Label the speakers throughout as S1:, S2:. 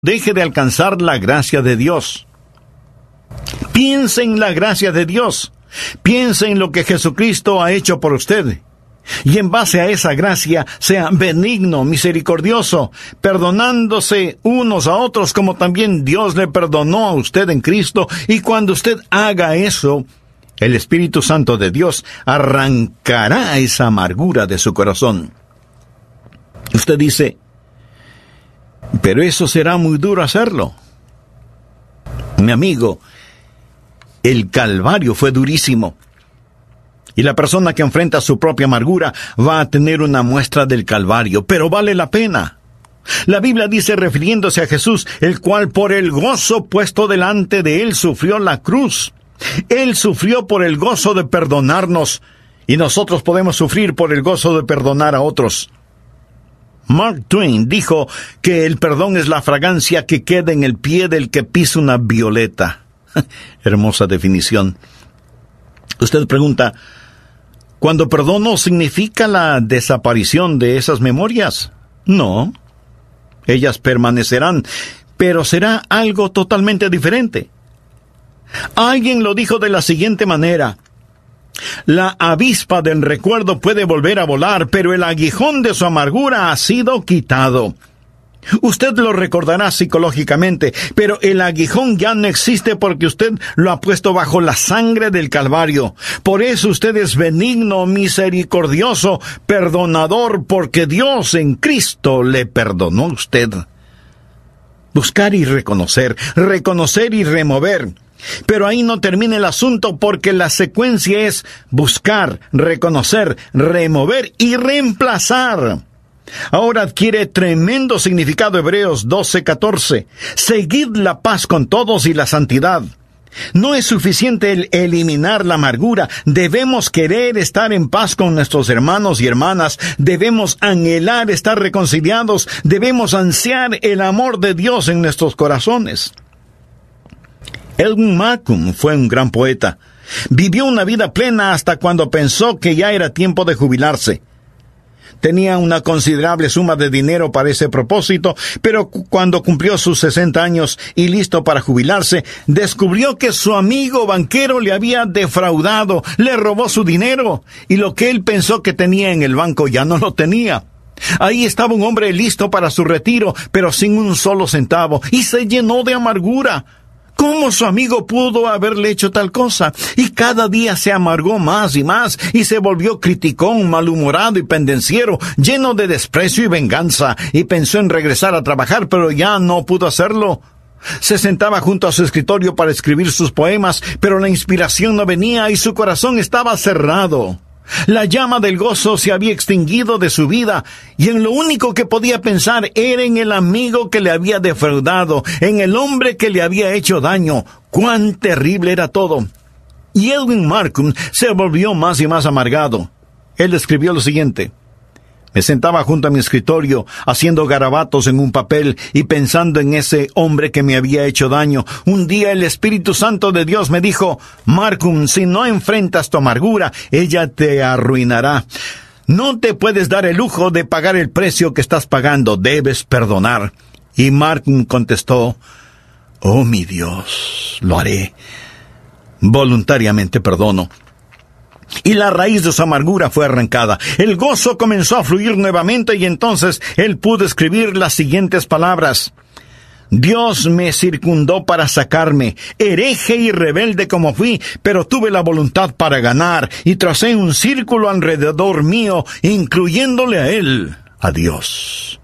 S1: deje de alcanzar la gracia de Dios. Piense en la gracia de Dios. Piense en lo que Jesucristo ha hecho por usted. Y en base a esa gracia, sea benigno, misericordioso, perdonándose unos a otros como también Dios le perdonó a usted en Cristo. Y cuando usted haga eso, el Espíritu Santo de Dios arrancará esa amargura de su corazón. Usted dice, pero eso será muy duro hacerlo. Mi amigo, el Calvario fue durísimo. Y la persona que enfrenta su propia amargura va a tener una muestra del Calvario, pero vale la pena. La Biblia dice, refiriéndose a Jesús, el cual por el gozo puesto delante de él sufrió la cruz. Él sufrió por el gozo de perdonarnos, y nosotros podemos sufrir por el gozo de perdonar a otros. Mark Twain dijo que el perdón es la fragancia que queda en el pie del que pisa una violeta. Hermosa definición. Usted pregunta, ¿cuando perdono significa la desaparición de esas memorias? No. Ellas permanecerán, pero será algo totalmente diferente. Alguien lo dijo de la siguiente manera: la avispa del recuerdo puede volver a volar, pero el aguijón de su amargura ha sido quitado. Usted lo recordará psicológicamente, pero el aguijón ya no existe porque usted lo ha puesto bajo la sangre del Calvario. Por eso usted es benigno, misericordioso, perdonador, porque Dios en Cristo le perdonó a usted. Buscar y reconocer y remover. Pero ahí no termina el asunto, porque la secuencia es buscar, reconocer, remover y reemplazar. Ahora adquiere tremendo significado Hebreos 12:14. Seguid la paz con todos y la santidad. No es suficiente el eliminar la amargura. Debemos querer estar en paz con nuestros hermanos y hermanas. Debemos anhelar estar reconciliados. Debemos ansiar el amor de Dios en nuestros corazones. Edwin Markham fue un gran poeta. Vivió una vida plena hasta cuando pensó que ya era tiempo de jubilarse. Tenía una considerable suma de dinero para ese propósito, pero cuando cumplió sus 60 años y listo para jubilarse, descubrió que su amigo banquero le había defraudado, le robó su dinero, y lo que él pensó que tenía en el banco ya no lo tenía. Ahí estaba un hombre listo para su retiro, pero sin un solo centavo, y se llenó de amargura. ¿Cómo su amigo pudo haberle hecho tal cosa? Y cada día se amargó más y se volvió criticón, malhumorado y pendenciero, lleno de desprecio y venganza, y pensó en regresar a trabajar, pero ya no pudo hacerlo. Se sentaba junto a su escritorio para escribir sus poemas, pero la inspiración no venía y su corazón estaba cerrado. La llama del gozo se había extinguido de su vida, y en lo único que podía pensar era en el amigo que le había defraudado, en el hombre que le había hecho daño. ¡Cuán terrible era todo! Y Edwin Markham se volvió más y más amargado. Él escribió lo siguiente: me sentaba junto a mi escritorio, haciendo garabatos en un papel y pensando en ese hombre que me había hecho daño. Un día el Espíritu Santo de Dios me dijo: Markham, si no enfrentas tu amargura, ella te arruinará. No te puedes dar el lujo de pagar el precio que estás pagando, debes perdonar. Y Markham contestó: oh mi Dios, lo haré. Voluntariamente perdono. Y la raíz de su amargura fue arrancada. El gozo comenzó a fluir nuevamente, y entonces él pudo escribir las siguientes palabras: Dios me circundó para sacarme, hereje y rebelde como fui, pero tuve la voluntad para ganar, y tracé un círculo alrededor mío, incluyéndole a él, a Dios.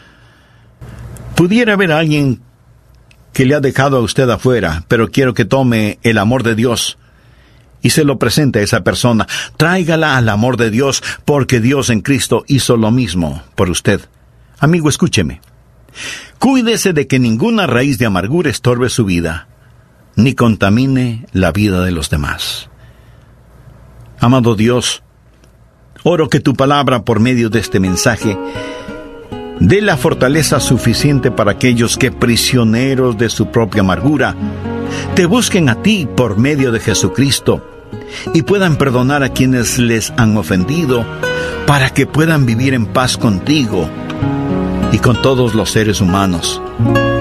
S1: Pudiera haber alguien que le ha dejado a usted afuera, pero quiero que tome el amor de Dios y se lo presente a esa persona. Tráigala al amor de Dios, porque Dios en Cristo hizo lo mismo por usted. Amigo, escúcheme. Cuídese de que ninguna raíz de amargura estorbe su vida, ni contamine la vida de los demás. Amado Dios, oro que tu palabra, por medio de este mensaje, dé la fortaleza suficiente para aquellos que, prisioneros de su propia amargura, te busquen a ti por medio de Jesucristo y puedan perdonar a quienes les han ofendido, para que puedan vivir en paz contigo y con todos los seres humanos.